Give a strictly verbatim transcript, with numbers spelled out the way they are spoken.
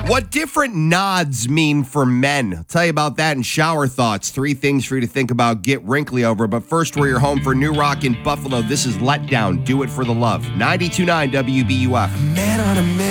What different nods mean for men? I'll tell you about that in Shower Thoughts. Three things for you to think about, get wrinkly over. But first, we're your home for New Rock in Buffalo. This is Letdown. Do It for the Love. ninety-two point nine W B U F. Man on a mission.